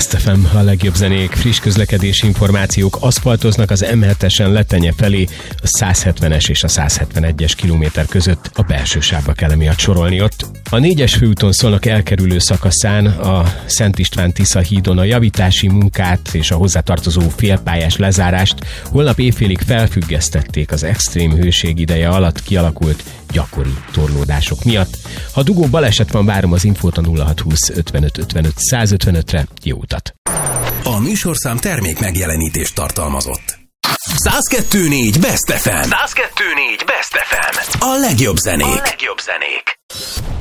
Best FM, a legjobb zenék, friss közlekedési információk, aszfaltoznak az M7-esen Letenye felé, a 170-es és a 171-es kilométer között, a belső sávba kell emiatt sorolni ott. A 4-es főúton Szolnok elkerülő szakaszán, a Szent István-Tisza hídon a javítási munkát és a hozzátartozó félpályás lezárást holnap éjfélig felfüggesztették az extrém hőség ideje alatt kialakult gyakori torlódások miatt. Ha dugó baleset van, várom az infót a 0620 55 55 155-re. Jó utat! A műsorszám termék megjelenítést tartalmazott. 102.4 Best FM. 102.4 Best FM. A legjobb zenék.